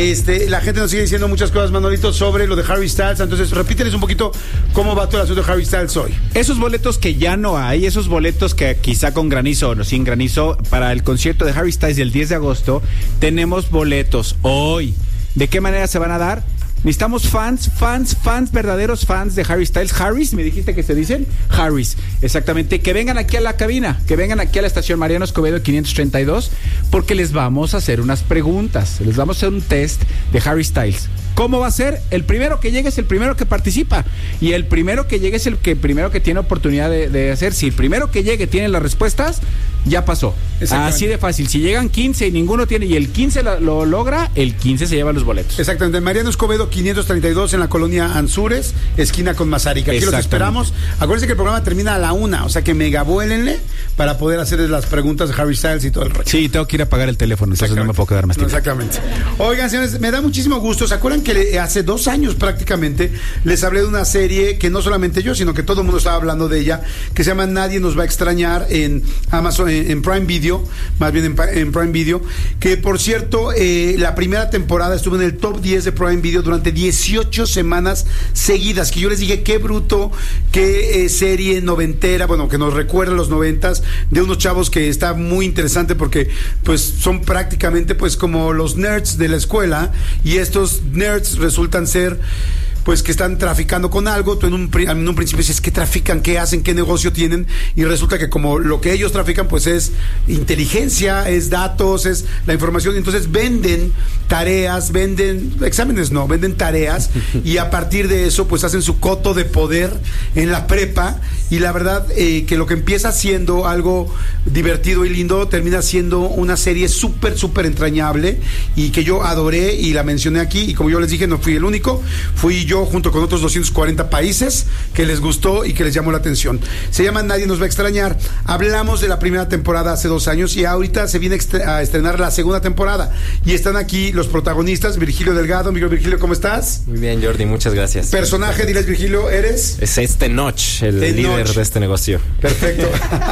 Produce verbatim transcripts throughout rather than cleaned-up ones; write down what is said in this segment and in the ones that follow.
Este, la gente nos sigue diciendo muchas cosas, Manolito, sobre lo de Harry Styles. Entonces, repíteles un poquito cómo va todo el asunto de Harry Styles hoy. Esos boletos que ya no hay, esos boletos que quizá con granizo o no sin granizo, para el concierto de Harry Styles del diez de agosto, tenemos boletos hoy. ¿De qué manera se van a dar? Necesitamos fans, fans, fans, verdaderos fans de Harry Styles. Harris, ¿me dijiste que se dicen? Harris, exactamente. Que vengan aquí a la cabina, que vengan aquí a la estación Mariano Escobedo quinientos treinta y dos, porque les vamos a hacer unas preguntas. Les vamos a hacer un test de Harry Styles. ¿Cómo va a ser? El primero que llegue es el primero que participa. Y el primero que llegue es el que primero que tiene oportunidad de, de hacer. Si el primero que llegue tiene las respuestas, ya pasó. Así de fácil. Si llegan quince y ninguno tiene y el quince lo, lo logra, el quince se lleva los boletos. Exactamente. Mariano Escobedo quinientos treinta y dos en la colonia Anzures, esquina con Mazárica. Aquí los esperamos. Acuérdense que el programa termina a la una, o sea que mega vuélenle para poder hacerles las preguntas de Harry Styles y todo el resto. Sí, tengo que ir a pagar el teléfono, entonces no me puedo quedar más tiempo. Exactamente. Oigan, señores, me da muchísimo gusto. ¿Se acuerdan que hace dos años prácticamente les hablé de una serie que no solamente yo, sino que todo el mundo estaba hablando de ella, que se llama Nadie nos va a extrañar en Amazon, en, en Prime Video, más bien en, en Prime Video, que por cierto, eh, la primera temporada estuvo en el top diez de Prime Video durante dieciocho semanas seguidas, que yo les dije, qué bruto, qué eh, serie noventera, bueno, que nos recuerda a los noventas, de unos chavos que está muy interesante porque pues son prácticamente pues como los nerds de la escuela, y estos nerds resultan ser pues que están traficando con algo. Tú en un, en un principio dices, ¿qué trafican? ¿Qué hacen? ¿Qué negocio tienen? Y resulta que como lo que ellos trafican pues es inteligencia, es datos, es la información. Entonces venden tareas, venden exámenes, no, venden tareas, y a partir de eso pues hacen su coto de poder en la prepa. Y la verdad eh, que lo que empieza siendo algo divertido y lindo termina siendo una serie súper, súper entrañable, y que yo adoré y la mencioné aquí. Y como yo les dije, no fui el único, fui yo junto con otros doscientos cuarenta países que les gustó y que les llamó la atención. Se llama Nadie nos va a extrañar. Hablamos de la primera temporada hace dos años y ahorita se viene a estrenar la segunda temporada, y están aquí los protagonistas. Virgilio Delgado. Miguel Virgilio, ¿cómo estás? Muy bien, Jordi, muchas gracias. Personaje, diles, Virgilio, ¿eres? Es este Notch, el El líder Notch. de este negocio. Perfecto.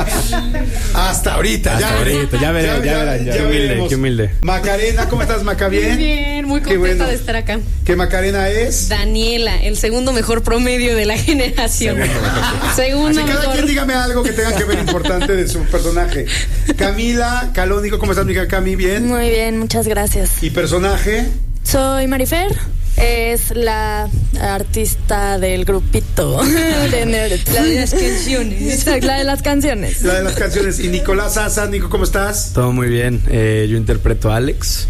Hasta ahorita. Hasta ya ahorita, ya verán, ya verán. Qué humilde, veremos. qué humilde. Macarena, ¿cómo estás, Maca? ¿Bien? Muy bien, muy Qué contenta bueno. de estar acá. ¿Qué Macarena es? Daniela, el segundo mejor promedio de la generación. Segundo Así, cada mejor. quien dígame algo que tenga que ver importante de su personaje. Camila Calónico, ¿cómo estás, amiga Cami? ¿Bien? Muy bien, muchas gracias. ¿Y personaje? Soy Marifer, es la artista del grupito de Nerds. La de las canciones. Exacto, la de las canciones. La de las canciones. ¿Y Nicolás Asa? Nico, ¿cómo estás? Todo muy bien. Eh, yo interpreto a Alex,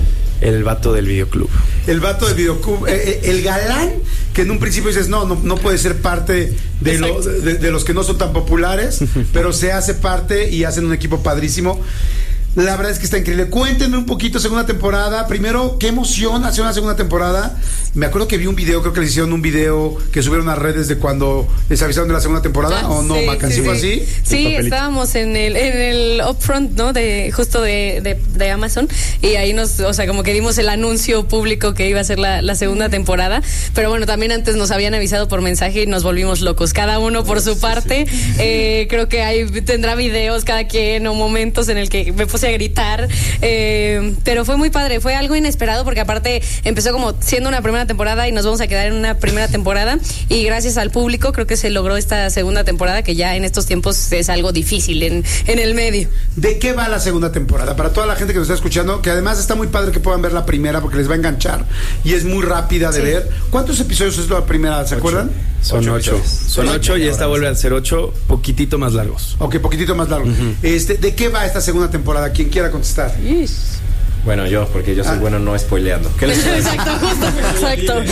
el vato del videoclub. El vato del videoclub, eh, eh, el galán que en un principio dices, no, no, no puede ser parte de, lo, de, de los que no son tan populares, pero se hace parte y hacen un equipo padrísimo. La verdad es que está increíble. Cuéntenme un poquito, segunda temporada. Primero, qué emoción hacer una segunda temporada. Me acuerdo que vi un video, creo que les hicieron un video que subieron a redes de cuando les avisaron de la segunda temporada. Ah, ¿O no, sí, Macan? sí, ¿Sí fue sí. así? Sí, estábamos en el, en el upfront, ¿no? De, justo de, de, de Amazon. Y ahí nos, o sea, como que dimos el anuncio público que iba a ser la, la segunda temporada. Pero bueno, también antes nos habían avisado por mensaje y nos volvimos locos. Cada uno por su parte. Sí, sí. Eh, creo que ahí tendrá videos cada quien o momentos en el que me puse a gritar. Eh, pero fue muy padre, fue algo inesperado porque aparte empezó como siendo una primera temporada y nos vamos a quedar en una primera temporada, y gracias al público creo que se logró esta segunda temporada, que ya en estos tiempos es algo difícil en, en el medio. ¿De qué va la segunda temporada? Para toda la gente que nos está escuchando, que además está muy padre que puedan ver la primera porque les va a enganchar y es muy rápida de sí. ver. ¿Cuántos episodios es la primera? ¿Se ocho. acuerdan? Son ocho. ocho. Son ocho y esta vuelve a ser ocho, poquitito más largos. Ok, poquitito más largo. Uh-huh. Este, ¿de qué va esta segunda temporada? Quien quiera contestar. Yes. Bueno, yo, porque yo soy ah. bueno no spoileando. ¿Qué les puedo decir? Exacto, justo, exacto. Ah,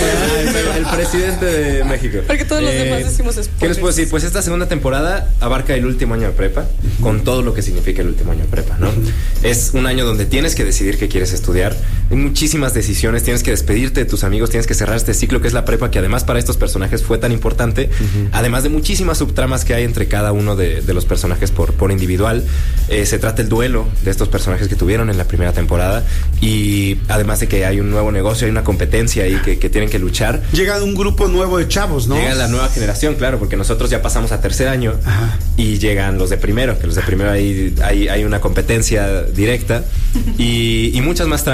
el, el presidente de México. Porque todos los eh, demás decimos spoilers. ¿Qué les puedo decir? Pues esta segunda temporada abarca el último año de prepa, uh-huh. con todo lo que significa el último año de prepa, ¿no? Uh-huh. Es un año donde tienes que decidir qué quieres estudiar. Hay muchísimas decisiones, tienes que despedirte de tus amigos, tienes que cerrar este ciclo que es la prepa, que además para estos personajes fue tan importante, uh-huh. además de muchísimas subtramas que hay entre cada uno de, de los personajes por, por individual. Eh, se trata el duelo de estos personajes que tuvieron en la primera temporada. Y además de que hay un nuevo negocio, hay una competencia ahí que, que tienen que luchar. Llega un grupo nuevo de chavos, ¿no? Llega la nueva generación, claro, porque nosotros ya pasamos a tercer año. Ajá. Y llegan los de primero, que los de primero ahí hay, hay una competencia directa y, y muchas más tramas a,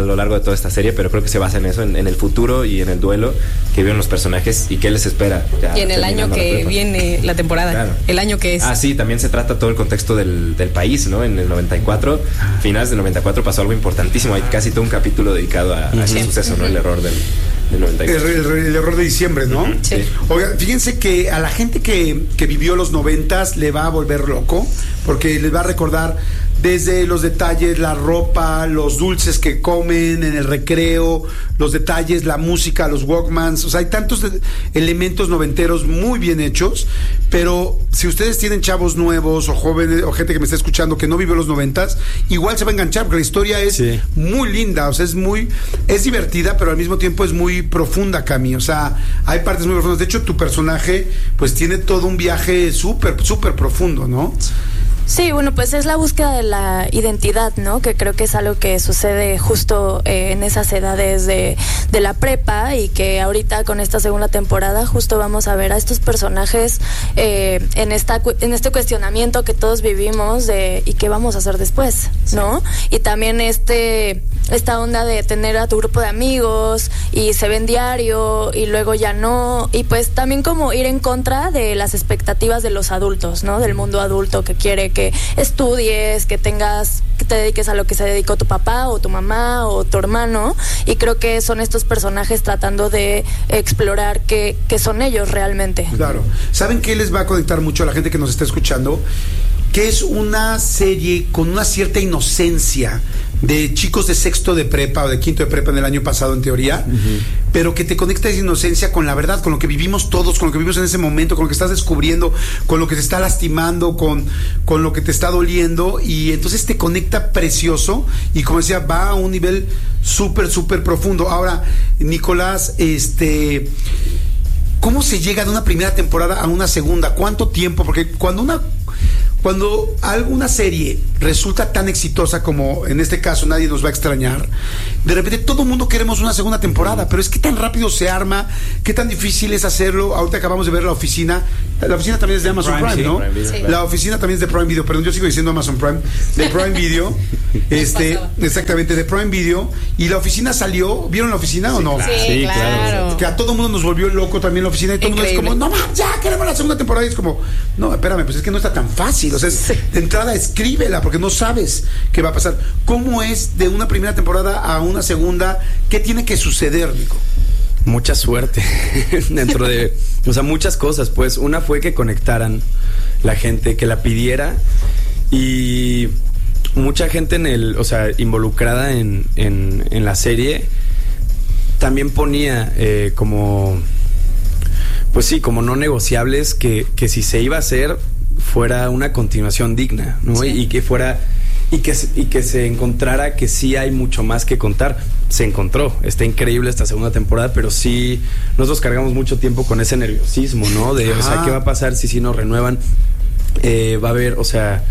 lo largo de toda esta serie, pero creo que se basa en eso, en, en el futuro y en el duelo que viven los personajes y qué les espera. Y en el año que viene la temporada, claro. El año que es. Ah, sí, también se trata todo el contexto del, del país, ¿no? En el noventa y cuatro, finales del noventa y cuatro pasó algo importantísimo, hay casi todo un capítulo dedicado a, a ese suceso, ¿no? El error del, del noventa y cuatro. El, el, el error de diciembre, ¿no? Uh-huh, sí. Oigan, fíjense que a la gente que, que vivió los noventas le va a volver loco, porque les va a recordar desde los detalles, la ropa, los dulces que comen en el recreo, los detalles, la música, los Walkmans. O sea, hay tantos de- elementos noventeros muy bien hechos, pero si ustedes tienen chavos nuevos o jóvenes o gente que me está escuchando que no vivió los noventas, igual se va a enganchar porque la historia es Sí. muy linda, o sea, es muy, es divertida, pero al mismo tiempo es muy profunda, Cami. O sea, hay partes muy profundas. De hecho, tu personaje, pues tiene todo un viaje súper, súper profundo, ¿no? Sí, bueno, pues es la búsqueda de la identidad, ¿no? Que creo que es algo que sucede justo eh, en esas edades de, de la prepa y que ahorita con esta segunda temporada justo vamos a ver a estos personajes eh, en esta cu- en este cuestionamiento que todos vivimos de y qué vamos a hacer después, ¿no? Y también este esta onda de tener a tu grupo de amigos y se ven diario y luego ya no, y pues también como ir en contra de las expectativas de los adultos, ¿no? Del mundo adulto que quiere que estudies, que tengas, que te dediques a lo que se dedicó tu papá o tu mamá o tu hermano, y creo que son estos personajes tratando de explorar qué, qué son ellos realmente. Claro. ¿Saben qué les va a conectar mucho a la gente que nos está escuchando? Que es una serie con una cierta inocencia de chicos de sexto de prepa o de quinto de prepa en el año pasado, en teoría, uh-huh. pero que te conecta esa inocencia con la verdad, con lo que vivimos todos, con lo que vivimos en ese momento, con lo que estás descubriendo, con lo que te está lastimando, con, con lo que te está doliendo, y entonces te conecta precioso, y como decía, va a un nivel súper, súper profundo. Ahora, Nicolás, este... ¿cómo se llega de una primera temporada a una segunda? ¿Cuánto tiempo? Porque cuando una... Cuando alguna serie resulta tan exitosa como en este caso Nadie Nos Va a Extrañar, de repente todo el mundo queremos una segunda temporada, pero es que tan rápido se arma, qué tan difícil es hacerlo. Ahorita acabamos de ver La Oficina. La Oficina también es de Amazon Prime, Prime, sí, ¿no? Prime Video, Sí. claro. La Oficina también es de Prime Video, perdón, yo sigo diciendo Amazon Prime, de Prime Video. este, exactamente, de Prime Video. Y La Oficina salió, ¿vieron La Oficina o no? Sí, Sí, claro. Que a todo el mundo nos volvió loco también La Oficina, y todo el mundo es Increíble. como, no man, ya queremos la segunda temporada, y es como, no, espérame, pues es que no está tan fácil. O sea, es, de entrada escríbela porque no sabes qué va a pasar. ¿Cómo es de una primera temporada a una segunda? ¿Qué tiene que suceder, Nico? Mucha suerte dentro de, o sea, muchas cosas. Pues una fue que conectaran la gente, que la pidiera, y mucha gente en el, o sea, involucrada en, en, en la serie también ponía eh, como, pues sí, como no negociables que, que si se iba a hacer fuera una continuación digna, ¿no? Sí. Y, y que fuera y que se- y que se encontrara que sí hay mucho más que contar. Se encontró, está increíble esta segunda temporada, pero sí nosotros cargamos mucho tiempo con ese nerviosismo, ¿no? De, o sea, Ajá. ¿qué va a pasar si sí nos renuevan? Eh, va a haber, o sea,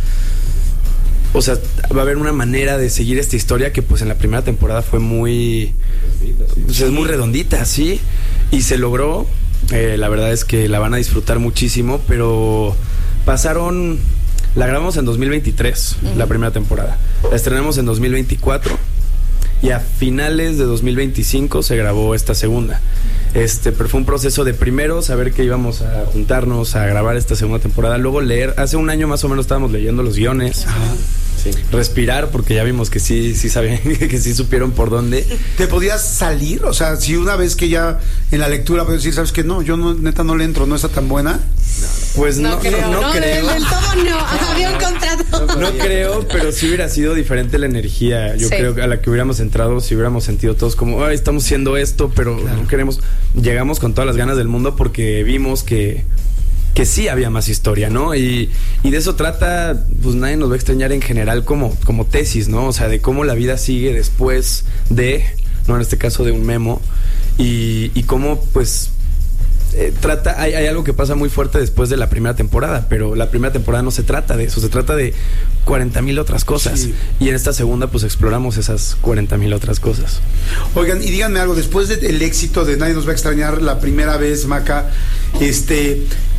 o sea, va a haber una manera de seguir esta historia que pues en la primera temporada fue muy, pues, es muy redondita, sí, y se logró. Eh, la verdad es que la van a disfrutar muchísimo, pero pasaron, la grabamos en dos mil veintitrés, uh-huh. la primera temporada, la estrenamos en dos mil veinticuatro y a finales de dos mil veinticinco se grabó esta segunda. Este, pero fue un proceso de primero saber que íbamos a juntarnos a grabar esta segunda temporada, luego leer, hace un año más o menos estábamos leyendo los guiones, sí. respirar, porque ya vimos que sí, sí sabían, que sí supieron por dónde. ¿Te podías salir? O sea, si una vez que ya en la lectura puedes decir, ¿sabes qué? No, yo no, neta no le entro, no está tan buena. Pues no, No, creo, no, no, no creo. del, del todo no, había un contrato. No creo, pero sí hubiera sido diferente la energía. Yo Sí. creo que a la que hubiéramos entrado, si hubiéramos sentido todos como, ay, estamos haciendo esto, pero Claro. no queremos. Llegamos con todas las ganas del mundo porque vimos que, que sí había más historia, ¿no? Y, y de eso trata, pues Nadie Nos Va a Extrañar en general como, como tesis, ¿no? O sea, de cómo la vida sigue después de, no en este caso de un Memo, y, y cómo, pues. Eh, trata, hay, hay algo que pasa muy fuerte después de la primera temporada, pero la primera temporada no se trata de eso, se trata de cuarenta mil otras cosas. Sí. Y en esta segunda, pues exploramos esas cuarenta mil otras cosas. Oigan, y díganme algo, después del éxito de Nadie Nos Va a Extrañar la primera vez, Maca, este,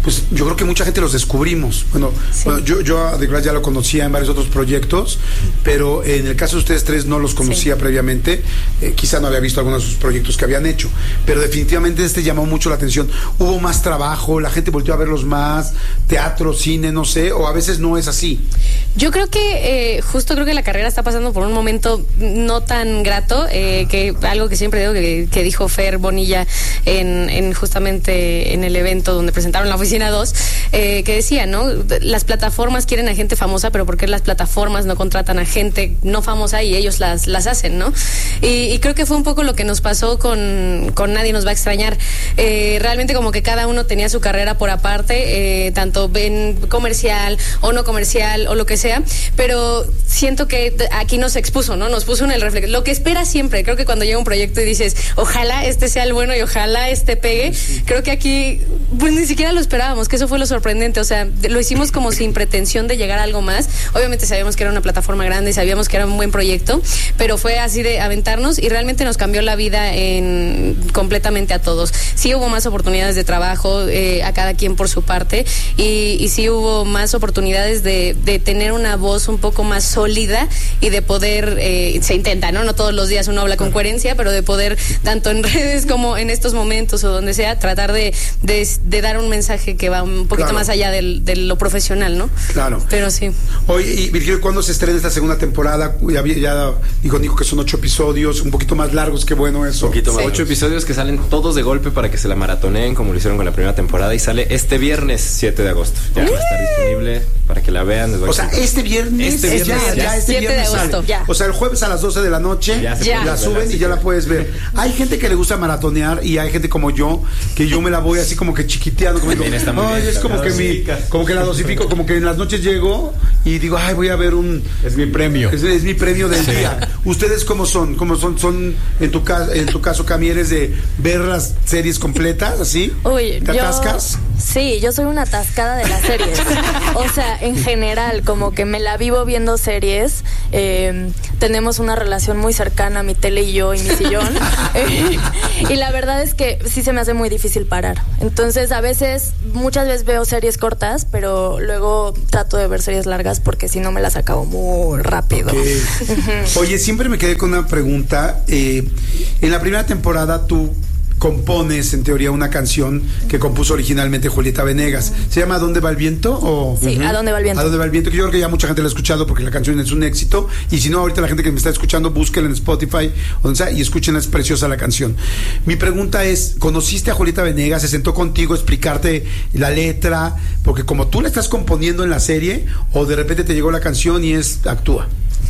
pues yo creo que mucha gente los descubrimos. Bueno, sí. bueno yo, yo a The Glass ya lo conocía en varios otros proyectos, pero en el caso de ustedes tres no los conocía sí. previamente. Eh, quizá no había visto algunos de sus proyectos que habían hecho, pero definitivamente este llamó mucho la atención. Hubo más trabajo, la gente volvió a verlos más, teatro, cine, no sé, o a veces no es así. Yo creo que eh, justo creo que la carrera está pasando por un momento no tan grato, eh, que algo que siempre digo que, que dijo Fer Bonilla en, en justamente en el evento donde presentaron la Oficina dos, eh, que decía, ¿no? Las plataformas quieren a gente famosa, pero ¿por qué las plataformas no contratan a gente no famosa y ellos las, las hacen, ¿no? Y, y creo que fue un poco lo que nos pasó con, con Nadie Nos Va a Extrañar. Eh, realmente como que cada uno tenía su carrera por aparte, eh, tanto en comercial o no comercial o lo que sea, pero siento que aquí nos expuso, ¿no? Nos puso en el reflejo. Lo que espera siempre, creo que cuando llega un proyecto y dices, ojalá este sea el bueno y ojalá este pegue, sí. creo que aquí pues ni siquiera lo esperábamos, que eso fue lo sorprendente, o sea, lo hicimos como sin pretensión de llegar a algo más. Obviamente sabíamos que era una plataforma grande y sabíamos que era un buen proyecto, pero fue así de aventarnos y realmente nos cambió la vida en completamente a todos. Sí hubo más oportunidades de trabajo, eh, a cada quien por su parte, y, y sí hubo más oportunidades de, de tener una voz un poco más sólida y de poder, eh, se intenta, ¿no? No todos los días uno habla con coherencia, pero de poder, tanto en redes como en estos momentos o donde sea, tratar de, de, de dar un mensaje que va un poquito claro. más allá del, de lo profesional, ¿no? Claro. Pero sí. Oye, y Virgilio, ¿cuándo se estrena esta segunda temporada? Ya, ya dijo Nico que son ocho episodios, un poquito más largos, qué bueno eso. Un poquito más. Sí. Ocho episodios que salen todos de golpe para que se la maratoneen, como lo hicieron con la primera temporada, y sale este viernes siete de agosto. Ya va a estar disponible para que la vean. O sea, este viernes, este viernes ya, ya, este siete viernes de agosto. Sale. Ya. O sea, el jueves a las doce de la noche ya ya. la suben y ya la puedes ver. Hay gente que le gusta maratonear y hay gente como yo, que yo me la voy así como que chiquiteando, como digo, ay, es como que mi, como que la dosifico, como que en las noches llego y digo, ay, voy a ver un, es mi premio. Es, es mi premio del sí. día. ¿Ustedes cómo son? ¿Cómo son? Son en tu caso, en tu caso, Cami, eres de ver las series completas, así? Uy, ¿te yo, atascas? Sí, yo soy una atascada de las series. O sea, en general, como que me la vivo viendo series. Eh, tenemos una relación muy cercana, mi tele y yo y mi sillón. eh, y la verdad es que sí se me hace muy difícil parar. Entonces, a veces, muchas veces veo series cortas, pero luego trato de ver series largas porque si no me las acabo muy rápido. Okay. Oye, siempre me quedé con una pregunta. Eh, en la primera temporada tú compones en teoría una canción que compuso originalmente Julieta Venegas. ¿Se llama ¿A dónde va el viento? O... Sí, uh-huh. ¿A dónde va el viento? ¿A dónde va el viento? Que yo creo que ya mucha gente la ha escuchado porque la canción es un éxito. Y si no, ahorita la gente que me está escuchando, búsquenla en Spotify donde sea, y escúchenla, es preciosa la canción. Mi pregunta es, ¿conociste a Julieta Venegas? ¿Se sentó contigo a explicarte la letra? Porque como tú la estás componiendo en la serie, o de repente te llegó la canción y es actúa.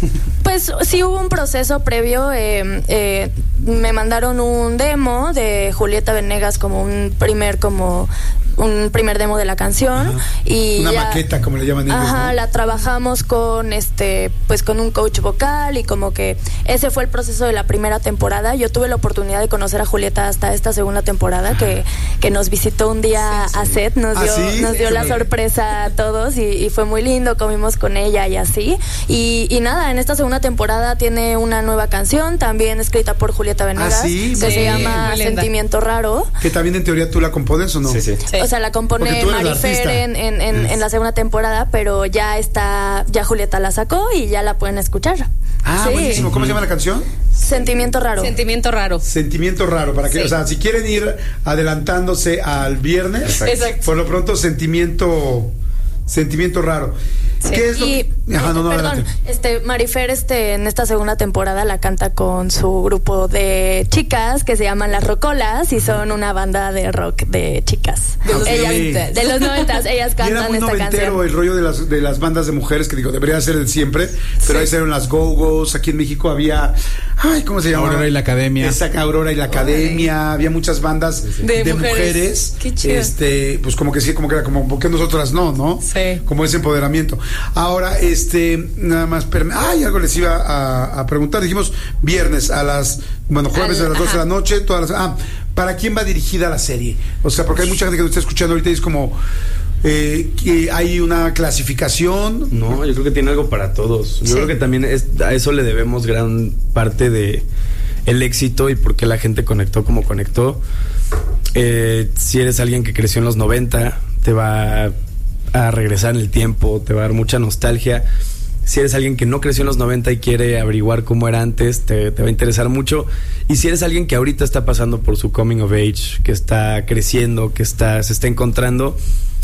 Pues sí hubo un proceso previo, eh, eh, me mandaron un demo de Julieta Venegas como un primer como un primer demo de la canción. Ajá. Y una ya, maqueta, como le llaman ellos, ajá, ¿no? la trabajamos con este pues con un coach vocal y como que ese fue el proceso de la primera temporada. Yo tuve la oportunidad de conocer a Julieta hasta esta segunda temporada que, que nos visitó un día sí, sí. a set, nos ¿Ah, dio, sí? nos dio sí, la sí. sorpresa a todos y, y fue muy lindo, comimos con ella y así. Y, y nada, en esta segunda temporada tiene una nueva canción, también escrita por Julieta Venegas, ¿Ah, sí? que Sí, se llama Sentimiento Raro. Que también en teoría tú la compones, ¿o no? Sí, sí. Sí. O sea, la compone Marifer en, en, en, en la segunda temporada, pero ya está, ya Julieta la sacó y ya la pueden escuchar. Ah, sí. buenísimo. ¿Cómo se llama la canción? Sentimiento Raro. Sentimiento raro. Sentimiento raro, para que, Sí. o sea, si quieren ir adelantándose al viernes, Exacto. por lo pronto sentimiento, sentimiento raro. Sí. ¿Qué es lo Y, que... Ajá, no, no, perdón, adelante. este, Marifer, este, en esta segunda temporada la canta con su grupo de chicas que se llaman Las Rocolas y son una banda de rock de chicas. De los ellas, noventas. de los noventas, ellas Y era cantan muy esta noventero canción. el rollo de las, de las bandas de mujeres, que digo, debería ser de siempre, pero Sí. ahí salieron las Go-Go's, aquí en México había, ay, ¿cómo se llama? Aurora y la Academia. Esa Aurora y la Academia, había muchas bandas de, De mujeres, mujeres. Qué chido. este, pues como que sí, como que era como, ¿por qué nosotras no, no? Sí. Como ese empoderamiento. Ahora, este, nada más, perme- ay, algo les iba a, a preguntar, dijimos viernes a las, bueno, jueves Al- a las doce de la ajá. noche, todas las, ah, ¿para quién va dirigida la serie? O sea, porque hay mucha gente que nos está escuchando ahorita y es como, eh, que hay una clasificación. No, yo creo que tiene algo para todos. Yo Sí. creo que también es, a eso le debemos gran parte de el éxito y por qué la gente conectó como conectó. Eh, si eres alguien que creció en los noventa, te va a regresar en el tiempo, te va a dar mucha nostalgia. Si eres alguien que no creció en los noventa y quiere averiguar cómo era antes, te, te va a interesar mucho. Y si eres alguien que ahorita está pasando por su coming of age, que está creciendo, que está, se está encontrando,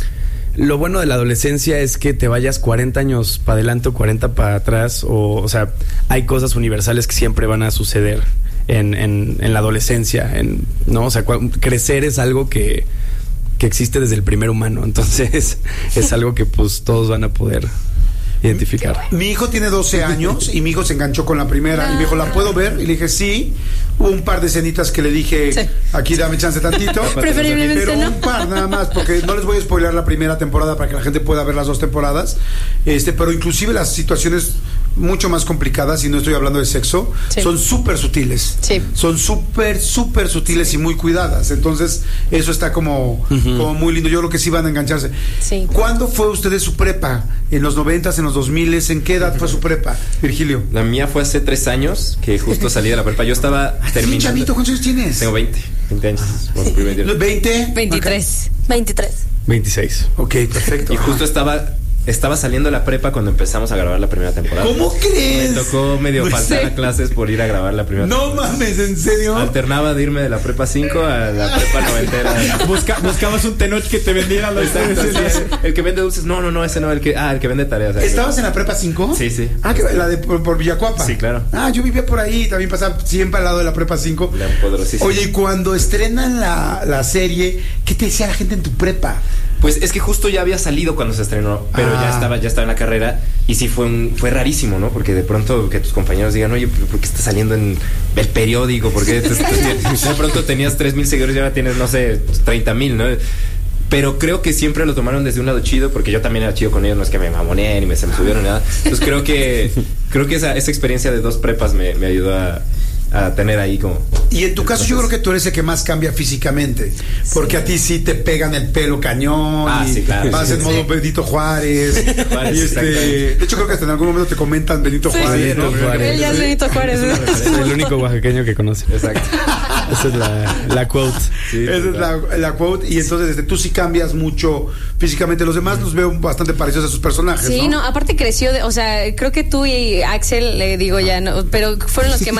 lo bueno de la adolescencia es que te vayas cuarenta años para adelante o cuarenta para atrás. O, o sea, hay cosas universales que siempre van a suceder en, en, en la adolescencia. En, ¿no? O sea, crecer es algo que, que existe desde el primer humano. Entonces, es algo que pues todos van a poder identificar. Mi hijo tiene doce años y mi hijo se enganchó con la primera y me dijo, ¿la puedo ver? Y le dije, sí. Hubo un par de escenitas que le dije, sí, aquí dame chance tantito. Preferiblemente pero no. un par nada más, porque no les voy a spoilear la primera temporada para que la gente pueda ver las dos temporadas. Este, pero inclusive las situaciones mucho más complicadas, y no estoy hablando de sexo, sí, son súper sutiles. Sí. Son súper, súper sutiles, sí, y muy cuidadas. Entonces, eso está como, uh-huh, como muy lindo. Yo creo que sí van a engancharse. Sí. ¿Cuándo fue usted de su prepa? ¿En los noventas, en los dos miles? ¿En qué edad fue su prepa, Virgilio? La mía fue hace tres años, que justo salí de la prepa. Yo estaba terminando. Sí, chavito, ¿cuántos años tienes? Tengo veinte, veinte años. ¿veinte? veintitrés. veintitrés. veintiséis. Ok, perfecto. Y justo estaba... Estaba saliendo de la prepa cuando empezamos a grabar la primera temporada. ¿Cómo crees? Me tocó medio Pues faltar sí. a clases por ir a grabar la primera No temporada. mames, ¿en serio? Alternaba de irme de la prepa cinco a la prepa noventera. Busca, buscabas un Tenoch que te vendiera los Exacto, sí, el, el que vende dulces. No, no, no, ese no, el que, ah, el que vende tareas. ¿Estabas en la prepa cinco? Sí, sí. Ah, que la de por, por Villacuapa. Sí, claro. Ah, yo vivía por ahí, también pasaba siempre al lado de la prepa cinco. La poderosísima. Oye, y cuando estrenan la, la serie, ¿qué te decía la gente en tu prepa? Pues es que justo ya había salido cuando se estrenó, pero ah. ya estaba, ya estaba en la carrera, y sí fue un, fue rarísimo, ¿no? Porque de pronto que tus compañeros digan, oye, ¿por qué estás saliendo en el periódico? ¿Por qué te, te, te, de pronto tenías tres mil seguidores y ahora tienes, no sé, treinta mil, ¿no? Pero creo que siempre lo tomaron desde un lado chido, porque yo también era chido con ellos, no es que me mamoné ni me se me subieron nada. Entonces creo que creo que esa, esa experiencia de dos prepas me, me ayudó a, a tener ahí como... Y en tu caso yo creo que tú eres el que más cambia físicamente, porque sí, a ti sí te pegan el pelo cañón, ah, y sí, claro, vas sí, en sí. modo Benito Juárez, Juárez, y este, de hecho creo que hasta en algún momento te comentan Benito sí, Juárez, sí, ¿no? Juárez. Él ya es Benito Juárez. Es el único oaxaqueño que conoce. Exacto. Esa es la, la quote. Sí, esa es la, la quote. Y entonces este, tú sí cambias mucho físicamente. Los demás los veo bastante parecidos a sus personajes, sí, ¿no? no, aparte creció, de, o sea, creo que tú y Axel, le digo ya, no, pero fueron los que más